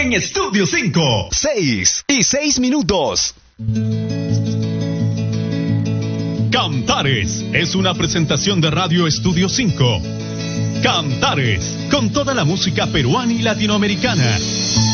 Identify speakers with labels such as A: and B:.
A: en Estudio 5.
B: 6:06.
A: Cantares es una presentación de Radio Estudio 5. Cantares, con toda la música peruana y latinoamericana.